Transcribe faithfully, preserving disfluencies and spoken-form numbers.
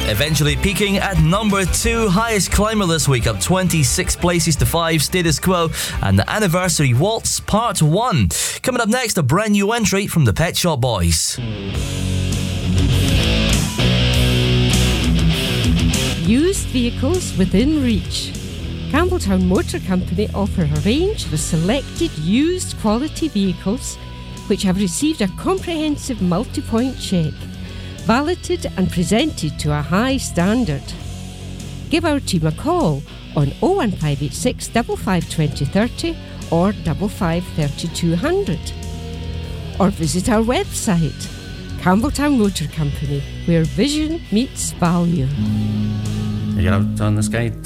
Eventually peaking at number two, highest climber this week, up twenty-six places to five, Status Quo and the Anniversary Waltz Part one. Coming up next, a brand new entry from the Pet Shop Boys. Used vehicles within reach. Campbelltown Motor Company offer a range of selected used quality vehicles which have received a comprehensive multi-point check, validated and presented to a high standard. Give our team a call on oh one five eight six, five five two oh three oh or five five three two hundred. Or visit our website, Campbelltown Motor Company, where vision meets value. You get out on the skate